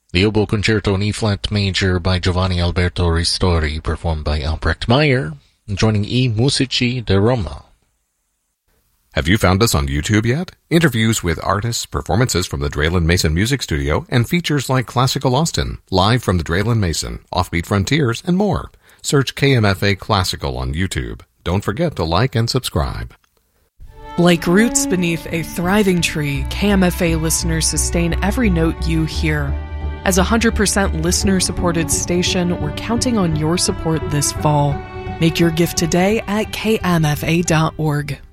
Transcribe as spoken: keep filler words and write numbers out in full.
The Oboe Concerto in E-flat major by Giovanni Alberto Ristori, performed by Albrecht Meyer, joining I Musici di Roma. Have you found us on YouTube yet? Interviews with artists, performances from the Draylen Mason Music Studio, and features like Classical Austin, live from the Draylen Mason, Offbeat Frontiers, and more. Search K M F A Classical on YouTube. Don't forget to like and subscribe. Like roots beneath a thriving tree, K M F A listeners sustain every note you hear. As a one hundred percent listener-supported station, we're counting on your support this fall. Make your gift today at K M F A dot org.